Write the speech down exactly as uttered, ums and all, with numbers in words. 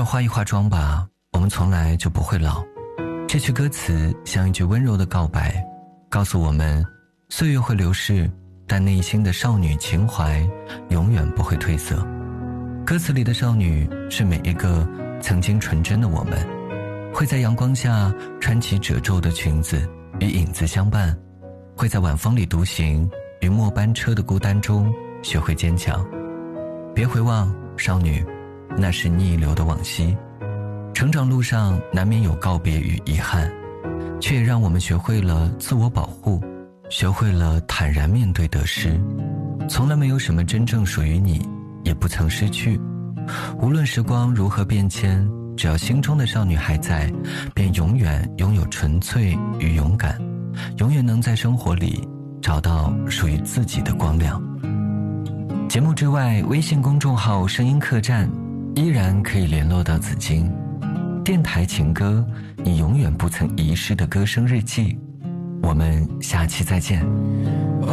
尔化一化妆吧，我们从来就不会老。这句歌词像一句温柔的告白，告诉我们岁月会流逝，但内心的少女情怀永远不会褪色。歌词里的少女是每一个曾经纯真的我们，会在阳光下穿起褶皱的裙子，与影子相伴，会在晚风里独行，与末班车的孤单中学会坚强。别回望，少女，那是逆流的往昔。成长路上难免有告别与遗憾，却也让我们学会了自我保护，学会了坦然面对得失。从来没有什么真正属于你，也不曾失去。无论时光如何变迁，只要心中的少女还在，便永远拥有纯粹与勇敢，永远能在生活里找到属于自己的光亮。节目之外，微信公众号声音客栈依然可以联络到紫金。电台情歌，你永远不曾遗失的歌声日记。我们下期再见。